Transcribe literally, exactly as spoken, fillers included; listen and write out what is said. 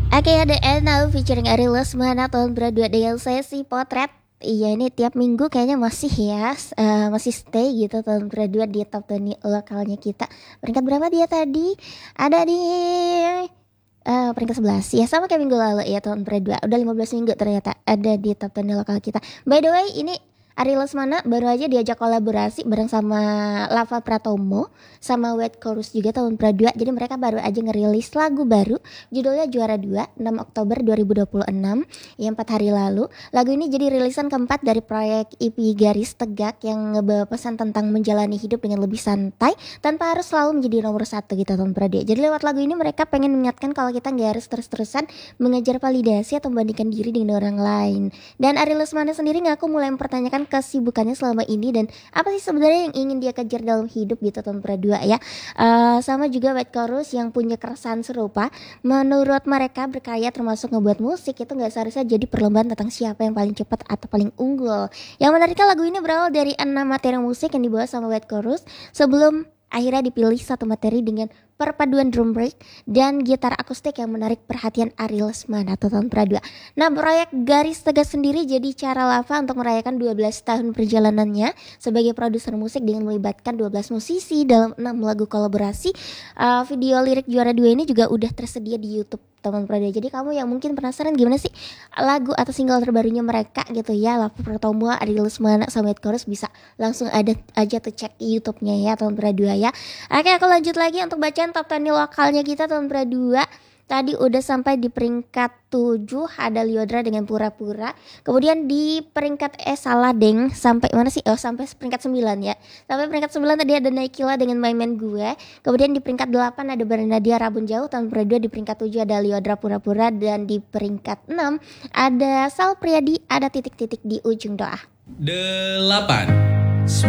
Oke, ada And Now featuring Ari Lesmana tahun berdua dengan sesi potret. Iya, ini tiap minggu kayaknya masih ya, s- eh, masih stay gitu tahun berdua di top dua lokalnya kita. Peringkat berapa dia tadi? Ada di eh, peringkat sebelas ya, sama kayak minggu lalu ya tahun berdua. Udah lima belas minggu ternyata ada di top dua lokal kita. By the way, ini Ari Lesmana baru aja diajak kolaborasi bareng sama Lava Pratomo sama Wet Chorus juga tahun berdua. Jadi mereka baru aja ngerilis lagu baru judulnya Juara dua enam Oktober dua ribu dua puluh enam ya, empat hari lalu. Lagu ini jadi rilisan keempat dari proyek E P Garis Tegak yang ngebawa pesan tentang menjalani hidup dengan lebih santai tanpa harus selalu menjadi nomor satu gitu tahun berdua. Jadi lewat lagu ini mereka pengen mengingatkan kalau kita nggak harus terus-terusan mengejar validasi atau membandingkan diri dengan orang lain. Dan Ari Lesmana sendiri ngaku mulai mempertanyakan kesibukannya selama ini dan apa sih sebenarnya yang ingin dia kejar dalam hidup gitu tahun berdua ya. Eh, sama juga White Chorus yang punya keresahan serupa. Menurut mereka berkarya termasuk ngebuat musik itu nggak seharusnya jadi perlombaan tentang siapa yang paling cepat atau paling unggul. Yang menariknya lagu ini berawal dari enam materi musik yang dibawa sama White Chorus sebelum akhirnya dipilih satu materi dengan perpaduan drum break dan gitar akustik yang menarik perhatian Ari Lesmana atau tahun perdua. Nah, proyek Garis Tegas sendiri jadi cara Lava untuk merayakan dua belas tahun perjalanannya sebagai produser musik dengan melibatkan dua belas musisi dalam enam lagu kolaborasi. Uh, video lirik Juara dua ini juga udah tersedia di YouTube teman Prada. Jadi kamu yang mungkin penasaran gimana sih lagu atau single terbarunya mereka gitu ya, Lava Pratomo, Ari Lesmana sama Ed Chorus, bisa langsung ada aja tuh cek YouTube-nya ya tahun Pradua ya. Oke, aku lanjut lagi untuk bacaan top sepuluh lokalnya kita tahun Pradua. Tadi udah sampai di peringkat tujuh ada Liodra dengan Pura-Pura. Kemudian di peringkat eh salah deng, sampai mana sih? Oh, sampai peringkat sembilan ya. Sampai peringkat sembilan tadi ada Naikila dengan Main Main Gue. Kemudian di peringkat delapan ada Bernadia Rabun Jauh tahun Pradua. Di peringkat tujuh ada Liodra Pura-Pura dan di peringkat enam ada Sal Priadi ada Titik-Titik di Ujung Doa. Delapan.